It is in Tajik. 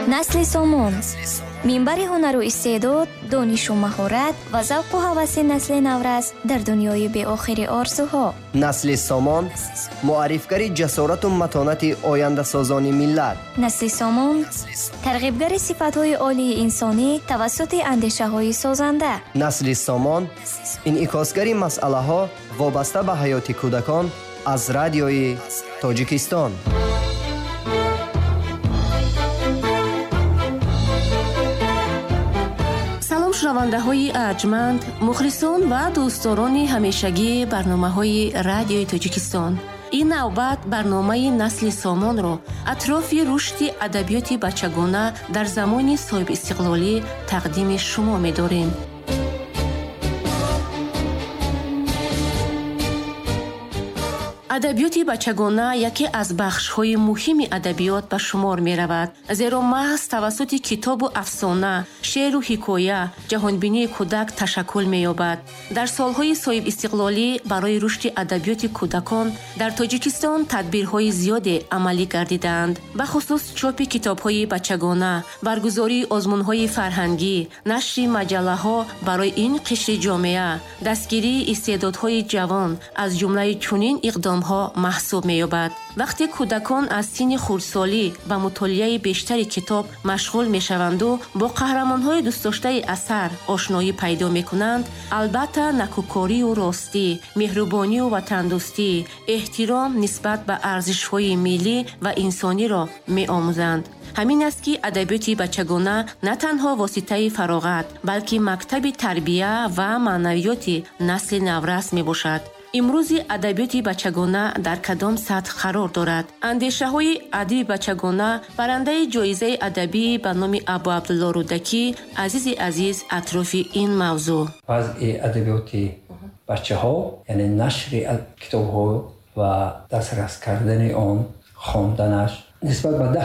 насли сомон. минбари ҳунару истеъдод, донишу маҳорат ва завқу ҳаваси насли наврас дар дунёи беохири орзуҳо. насли сомон муаррифгари ҷасорату матонати ояндасозони миллат. насли сомон тарғибгари сифатҳои олии инсонӣ тавассути андешаҳои созанда. насли сомон инъикосгари масъалаҳо вобаста ба ҳаёти кӯдакон аз радиои Тоҷикистон. салом шунавандаҳои арҷманд, мухлисон ва дӯстдорони ҳамешагии барномаҳои радиои Тоҷикистон. ин навбат барномаи насли сомонро атрофи рушди адабиёти бачагона дар замони соҳибистиқлолӣ тақдими шумо медорем. адабиёти бачагона яке аз бахшҳои муҳими адабиёт ба шумор меравад, зеро маҳз тавассути китобу афсона, шеъру ҳикоя ҷаҳонбинии кӯдак ташаккул меёбад. дар солҳои соҳибистиқлолӣ барои рушди адабиёти кӯдакон дар Тоҷикистон тадбирҳои зиёде амалӣ гардидаанд. бахусус чопи китобҳои бачагона, баргузории озмунҳои фарҳангӣ, нашри маҷаллаҳо барои ин қишри ҷомеа, дастгирии истеъдодҳои ҷавон аз ҷумлаи чунин иқдом маҳсуб меёбад. вақте кӯдакон аз синни хурдсолӣ ба мутолиаи бештари китоб машғул мешаванду бо қаҳрамонҳои дӯстдоштаи асар ошноӣ пайдо мекунанд, албатта накӯкорию ростӣ, меҳрубонию ватандӯстӣ, эҳтиром нисбат ба арзишҳои миллӣ ва инсониро меомӯзанд. ҳамин аст ки адабиёти бачагона на танҳо воситаи фароғат, балки мактаби тарбия ва маънавиёти насли наврас мебошад. имрӯзи адабиёти бачагона дар кадом сатҳ қарор дорад? андешаҳои адиби бачагона барандаи ҷоизаи адабӣ ба номи Абу Абдулло Рӯдакӣ азиз атрофи ин мавзӯъ. вазъи адабиёти бачаҳо, яъне нашри китобҳо ва дастрас кардани он, хонданаш нисбат ба